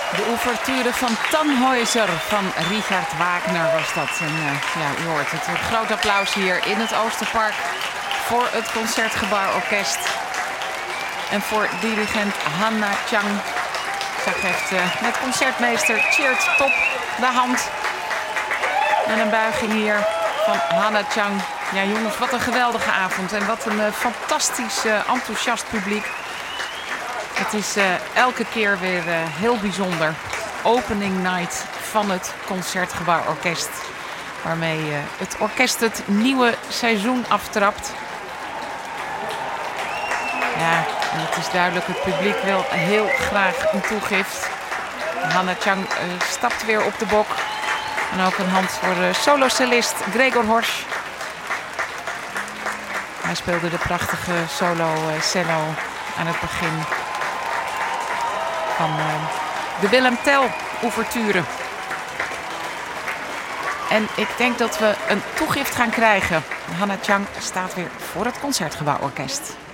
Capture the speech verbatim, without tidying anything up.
De ouverture van Tannhäuser van Richard Wagner was dat. En uh, ja, u hoort het. Een groot applaus hier in het Oosterpark voor het Concertgebouworkest. En voor dirigent Hanna Chang. Zij geeft uh, met concertmeester Tjeerd Top de hand. En een buiging hier van Hanna Chang. Ja jongens, wat een geweldige avond. En wat een uh, fantastisch uh, enthousiast publiek. Het is uh, elke keer weer uh, heel bijzonder. Opening night van het Concertgebouworkest. Waarmee uh, het orkest het nieuwe seizoen aftrapt. Ja, en het is duidelijk, het publiek wil heel graag een toegift. Hanna Chang uh, stapt weer op de bok. En ook een hand voor de solocellist Gregor Horsch. Hij speelde de prachtige solo uh, cello aan het begin van uh, de Willem Tell ouverture. En ik denk dat we een toegift gaan krijgen. Hanna Chang staat weer voor het Concertgebouworkest.